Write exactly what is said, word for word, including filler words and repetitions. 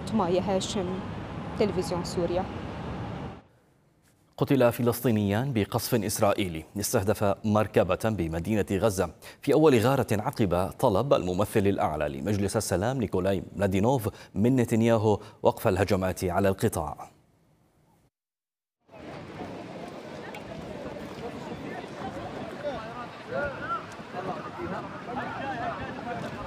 مايا هاشم، تلفزيون سوريا. قتل فلسطينيان بقصف إسرائيلي استهدف مركبة بمدينة غزة في أول غارة عقب طلب الممثل الأعلى لمجلس السلام نيكولاي ملادينوف من نتنياهو وقف الهجمات على القطاع.